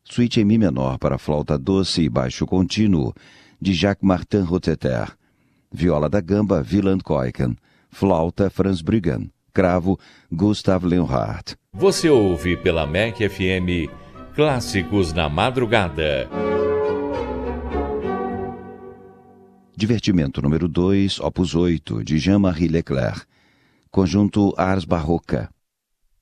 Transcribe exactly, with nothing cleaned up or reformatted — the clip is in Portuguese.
Suíte em Mi menor para flauta doce e baixo contínuo, de Jacques-Martin Roteter. Viola da gamba, Wieland Keuken. Flauta, Franz Bruggen. Cravo, Gustav Leonhardt. Você ouve pela M E C F M Clássicos na Madrugada. Divertimento número dois, opus oito, de Jean-Marie Leclerc. Conjunto Ars Barroca.